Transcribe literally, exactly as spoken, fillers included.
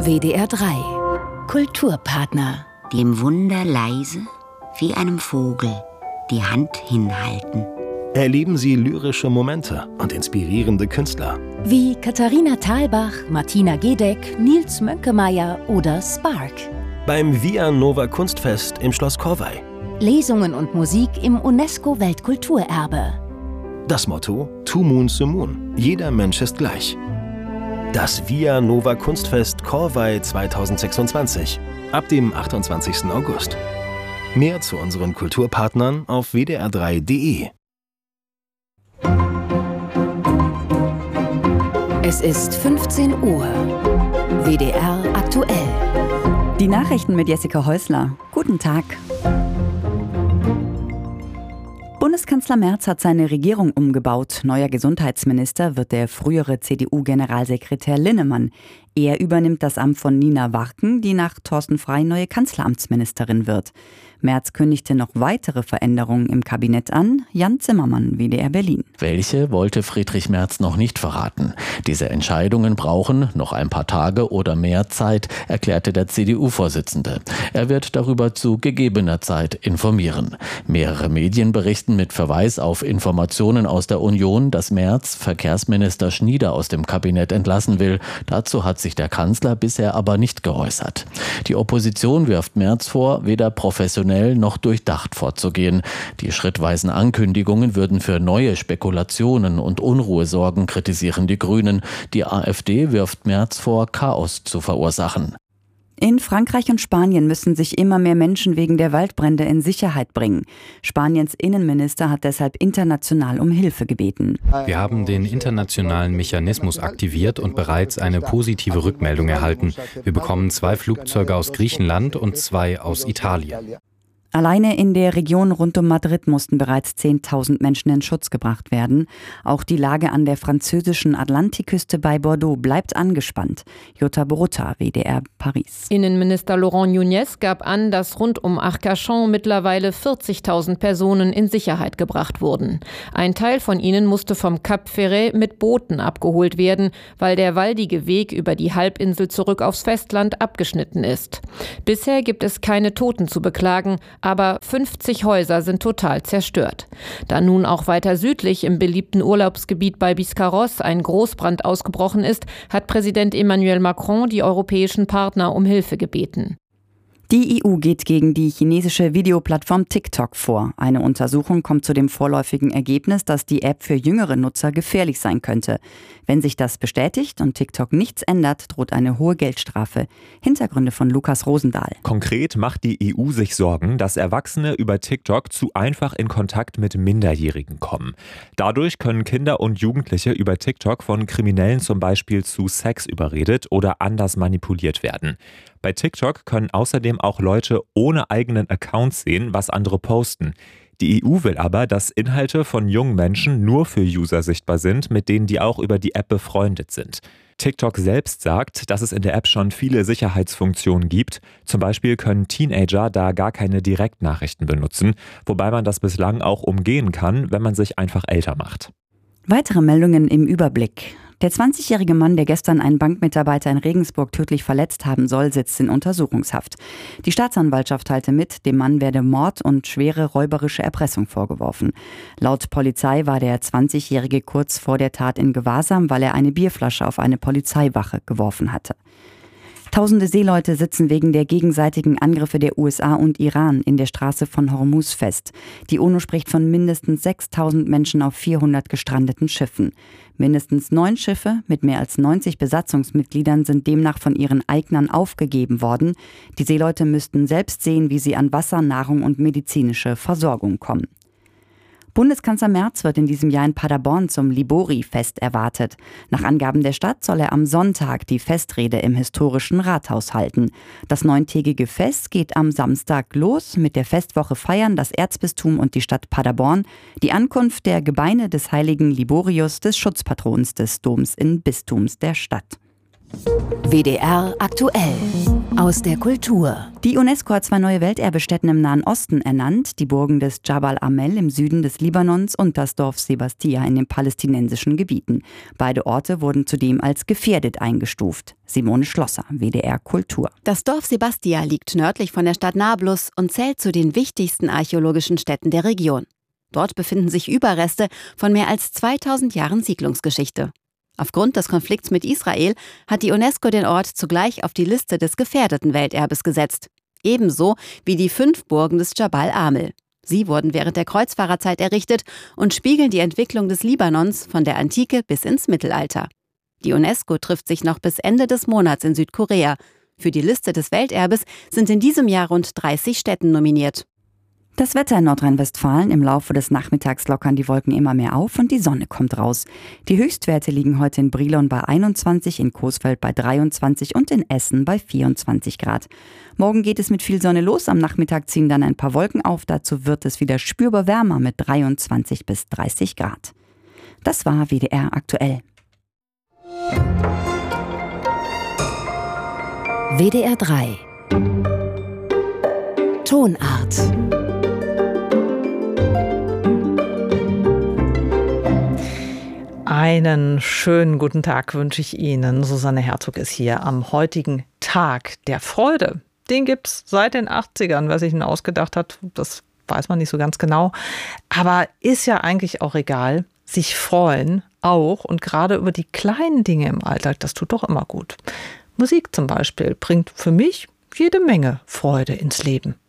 W D R drei Kulturpartner. Dem Wunder leise wie einem Vogel die Hand hinhalten. Erleben Sie lyrische Momente und inspirierende Künstler. Wie Katharina Thalbach, Martina Gedeck, Nils Mönkemeyer oder Spark. Beim Via Nova Kunstfest im Schloss Corvey. Lesungen und Musik im UNESCO-Weltkulturerbe. Das Motto: Two Moons a Moon. Jeder Mensch ist gleich. Das Via Nova Kunstfest Corvey zweitausendsechsundzwanzig. Ab dem achtundzwanzigsten August. Mehr zu unseren Kulturpartnern auf w d r drei punkt d e. Es ist fünfzehn Uhr. W D R aktuell. Die Nachrichten mit Jessica Häusler. Guten Tag. Bundeskanzler Merz hat seine Regierung umgebaut. Neuer Gesundheitsminister wird der frühere C D U-Generalsekretär Linnemann. Er übernimmt das Amt von Nina Warken, die nach Thorsten Frey neue Kanzleramtsministerin wird. Merz kündigte noch weitere Veränderungen im Kabinett an. Jan Zimmermann, W D R Berlin. Welche wollte Friedrich Merz noch nicht verraten. Diese Entscheidungen brauchen noch ein paar Tage oder mehr Zeit, erklärte der C D U-Vorsitzende. Er wird darüber zu gegebener Zeit informieren. Mehrere Medien berichten mit Verweis auf Informationen aus der Union, dass Merz Verkehrsminister Schnieder aus dem Kabinett entlassen will. Dazu hat sich der Kanzler bisher aber nicht geäußert. Die Opposition wirft Merz vor, weder professionell noch durchdacht vorzugehen. Die schrittweisen Ankündigungen würden für neue Spekulationen und Unruhe sorgen, kritisieren die Grünen. Die AfD wirft Merz vor, Chaos zu verursachen. In Frankreich und Spanien müssen sich immer mehr Menschen wegen der Waldbrände in Sicherheit bringen. Spaniens Innenminister hat deshalb international um Hilfe gebeten. Wir haben den internationalen Mechanismus aktiviert und bereits eine positive Rückmeldung erhalten. Wir bekommen zwei Flugzeuge aus Griechenland und zwei aus Italien. Alleine in der Region rund um Madrid mussten bereits zehntausend Menschen in Schutz gebracht werden. Auch die Lage an der französischen Atlantikküste bei Bordeaux bleibt angespannt. Jutta Borutta, W D R Paris. Innenminister Laurent Nunez gab an, dass rund um Arcachon mittlerweile vierzigtausend Personen in Sicherheit gebracht wurden. Ein Teil von ihnen musste vom Cap Ferret mit Booten abgeholt werden, weil der waldige Weg über die Halbinsel zurück aufs Festland abgeschnitten ist. Bisher gibt es keine Toten zu beklagen, aber fünfzig Häuser sind total zerstört. Da nun auch weiter südlich im beliebten Urlaubsgebiet bei Biscarrosse ein Großbrand ausgebrochen ist, hat Präsident Emmanuel Macron die europäischen Partner um Hilfe gebeten. Die E U geht gegen die chinesische Videoplattform TikTok vor. Eine Untersuchung kommt zu dem vorläufigen Ergebnis, dass die App für jüngere Nutzer gefährlich sein könnte. Wenn sich das bestätigt und TikTok nichts ändert, droht eine hohe Geldstrafe. Hintergründe von Lukas Rosendahl. Konkret macht die E U sich Sorgen, dass Erwachsene über TikTok zu einfach in Kontakt mit Minderjährigen kommen. Dadurch können Kinder und Jugendliche über TikTok von Kriminellen zum Beispiel zu Sex überredet oder anders manipuliert werden. Bei TikTok können außerdem auch Leute ohne eigenen Account sehen, was andere posten. Die E U will aber, dass Inhalte von jungen Menschen nur für User sichtbar sind, mit denen die auch über die App befreundet sind. TikTok selbst sagt, dass es in der App schon viele Sicherheitsfunktionen gibt. Zum Beispiel können Teenager da gar keine Direktnachrichten benutzen, wobei man das bislang auch umgehen kann, wenn man sich einfach älter macht. Weitere Meldungen im Überblick. Der zwanzigjährige Mann, der gestern einen Bankmitarbeiter in Regensburg tödlich verletzt haben soll, sitzt in Untersuchungshaft. Die Staatsanwaltschaft teilte mit, dem Mann werde Mord und schwere räuberische Erpressung vorgeworfen. Laut Polizei war der zwanzigjährige kurz vor der Tat in Gewahrsam, weil er eine Bierflasche auf eine Polizeiwache geworfen hatte. Tausende Seeleute sitzen wegen der gegenseitigen Angriffe der U S A und Iran in der Straße von Hormuz fest. Die UNO spricht von mindestens sechstausend Menschen auf vierhundert gestrandeten Schiffen. Mindestens neun Schiffe mit mehr als neunzig Besatzungsmitgliedern sind demnach von ihren Eignern aufgegeben worden. Die Seeleute müssten selbst sehen, wie sie an Wasser, Nahrung und medizinische Versorgung kommen. Bundeskanzler Merz wird in diesem Jahr in Paderborn zum Libori-Fest erwartet. Nach Angaben der Stadt soll er am Sonntag die Festrede im historischen Rathaus halten. Das neuntägige Fest geht am Samstag los. Mit der Festwoche feiern das Erzbistum und die Stadt Paderborn die Ankunft der Gebeine des heiligen Liborius, des Schutzpatrons des Doms in Bistums der Stadt. W D R aktuell. aus der Kultur. Die UNESCO hat zwei neue Welterbestätten im Nahen Osten ernannt, die Burgen des Jabal Amel im Süden des Libanons und das Dorf Sebastia in den palästinensischen Gebieten. Beide Orte wurden zudem als gefährdet eingestuft. Simone Schlosser, W D R Kultur. Das Dorf Sebastia liegt nördlich von der Stadt Nablus und zählt zu den wichtigsten archäologischen Stätten der Region. Dort befinden sich Überreste von mehr als zweitausend Jahren Siedlungsgeschichte. Aufgrund des Konflikts mit Israel hat die UNESCO den Ort zugleich auf die Liste des gefährdeten Welterbes gesetzt. Ebenso wie die fünf Burgen des Jabal Amel. Sie wurden während der Kreuzfahrerzeit errichtet und spiegeln die Entwicklung des Libanons von der Antike bis ins Mittelalter. Die UNESCO trifft sich noch bis Ende des Monats in Südkorea. Für die Liste des Welterbes sind in diesem Jahr rund dreißig Stätten nominiert. Das Wetter in Nordrhein-Westfalen: Im Laufe des Nachmittags lockern die Wolken immer mehr auf und die Sonne kommt raus. Die Höchstwerte liegen heute in Brilon bei einundzwanzig, in Coesfeld bei dreiundzwanzig und in Essen bei vierundzwanzig Grad. Morgen geht es mit viel Sonne los, am Nachmittag ziehen dann ein paar Wolken auf, dazu wird es wieder spürbar wärmer mit dreiundzwanzig bis dreißig Grad. Das war W D R aktuell. W D R drei Tonart. Einen schönen guten Tag wünsche ich Ihnen. Susanne Herzog ist hier am heutigen Tag der Freude. Den gibt's seit den achtzigern. Wer sich ihn ausgedacht hat, das weiß man nicht so ganz genau. Aber ist ja eigentlich auch egal. Sich freuen auch und gerade über die kleinen Dinge im Alltag, das tut doch immer gut. Musik zum Beispiel bringt für mich jede Menge Freude ins Leben.